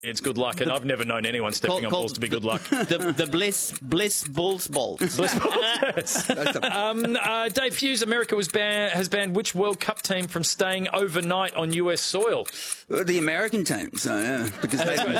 It's good luck, and I've never known anyone stepping on balls to be good luck. The Bliss Bulls balls. Bliss balls. Dave Hughes, America has banned which World Cup team from staying overnight on US soil? The American team, so yeah, because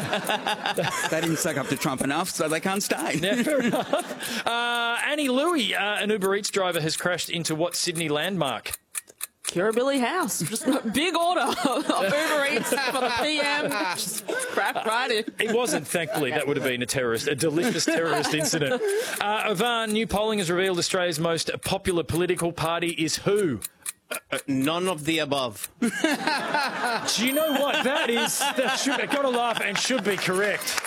they didn't suck up to Trump enough, so they can't stay. Yeah, fair enough. Annie Louie, an Uber Eats driver, has crashed into what Sydney landmark? Kirribilli House. Just a big order of Uber Eats for the PM. Just crap right in. It wasn't, thankfully. That would have been a delicious terrorist incident. Ivan, new polling has revealed Australia's most popular political party is who? None of the above. Do you know what? Got to laugh and should be correct.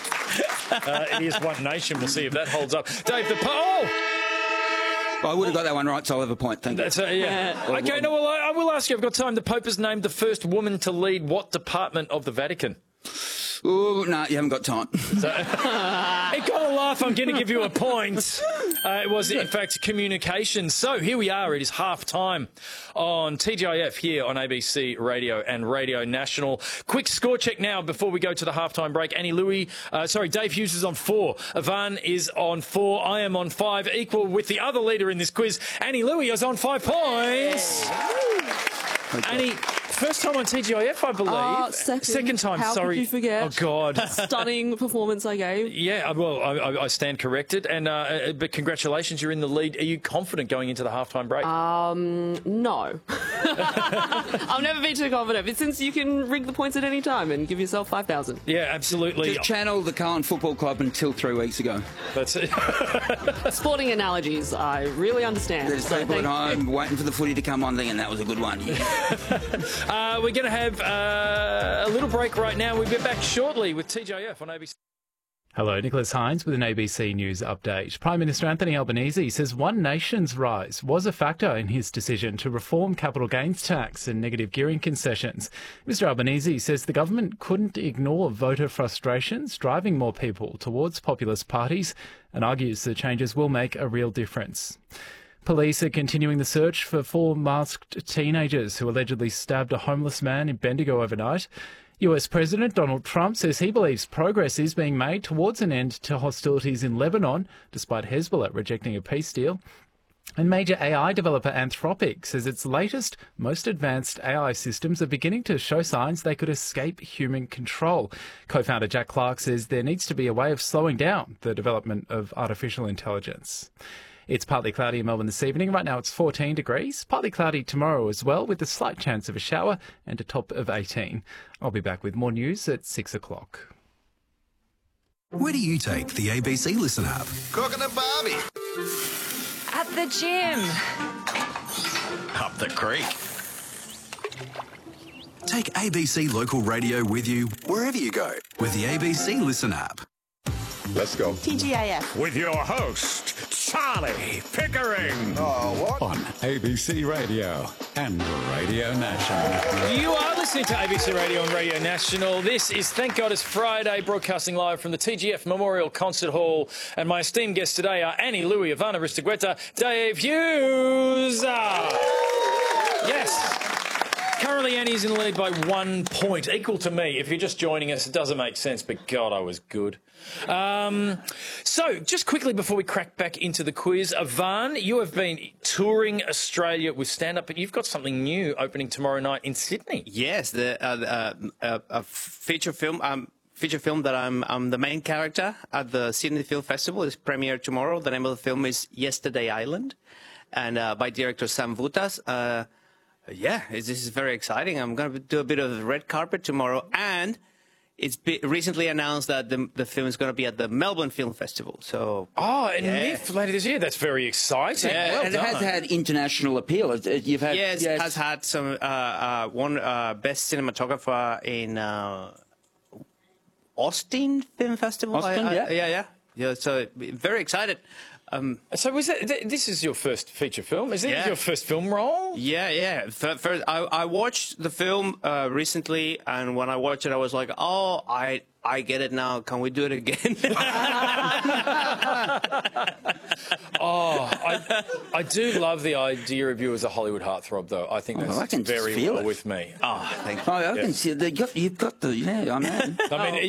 It is One Nation. We'll see if that holds up. Dave, I would have got that one right, so I'll have a point. Thank you. Okay, no, well, I will ask you. I've got time. The Pope has named the first woman to lead what department of the Vatican? Oh, no, you haven't got time. So, it got a laugh. I'm going to give you a point. It was, in fact, communications. So here we are. It is half time on TGIF here on ABC Radio and Radio National. Quick score check now before we go to the halftime break. Dave Hughes is on 4. Ivan is on 4. I am on 5, equal with the other leader in this quiz. Annie Louie is on 5 points. Annie, first time on TGIF, I believe. Second time, How sorry. Could you forget? Oh, God. Stunning performance I gave. Yeah, well, I stand corrected. But congratulations, you're in the lead. Are you confident going into the halftime break? No. I've never been too confident. But since you can rig the points at any time and give yourself 5,000. Yeah, absolutely. Just channel the Carlton Football Club until 3 weeks ago. That's it. Sporting analogies, I really understand. There's people at home waiting for the footy to come on, thinking that was a good one. We're going to have a little break right now. We'll be back shortly with TGIF on ABC. Hello, Nicholas Hines with an ABC News update. Prime Minister Anthony Albanese says One Nation's rise was a factor in his decision to reform capital gains tax and negative gearing concessions. Mr Albanese says the government couldn't ignore voter frustrations driving more people towards populist parties and argues the changes will make a real difference. Police are continuing the search for 4 masked teenagers who allegedly stabbed a homeless man in Bendigo overnight. US President Donald Trump says he believes progress is being made towards an end to hostilities in Lebanon, despite Hezbollah rejecting a peace deal. And major AI developer Anthropic says its latest, most advanced AI systems are beginning to show signs they could escape human control. Co-founder Jack Clark says there needs to be a way of slowing down the development of artificial intelligence. It's partly cloudy in Melbourne this evening. Right now it's 14 degrees. Partly cloudy tomorrow as well, with a slight chance of a shower and a top of 18. I'll be back with more news at 6 o'clock. Where do you take the ABC Listen app? Cooking a Barbie. At the gym. Up the creek. Take ABC Local Radio with you wherever you go with the ABC Listen app. Let's go. TGIF. With your host, Charlie Pickering. Oh, what? On ABC Radio and Radio National. You are listening to ABC Radio and Radio National. This is Thank God It's Friday, broadcasting live from the TGF Memorial Concert Hall. And my esteemed guests today are Annie Louie, Ivana Aristeguieta, Dave Hughes. Yes. Currently, Annie's in the lead by 1 point, equal to me. If you're just joining us, it doesn't make sense, but God, I was good. So, just quickly before we crack back into the quiz, Ivan, you have been touring Australia with stand-up, but you've got something new opening tomorrow night in Sydney. Yes, a feature film that I'm the main character at the Sydney Film Festival. It's premiere tomorrow. The name of the film is Yesterday Island, and by director Sam Vutas. This is very exciting. I'm going to do a bit of the red carpet tomorrow, and it's recently announced that the film is going to be at the Melbourne Film Festival. So, MIFF later this year. That's very exciting. Yeah. Well And it done. has had international appeal. You've had it has had some one best cinematographer in Austin Film Festival. Austin, yeah. So very excited. So this is your first feature film? Is it your first film role? Yeah. First, I watched the film recently, and when I watched it, I was like, oh, I get it now. Can we do it again? I do love the idea of you as a Hollywood heartthrob, though. I think that's very well with me. Oh, thank you. I can see you've got the, I'm in. I mean,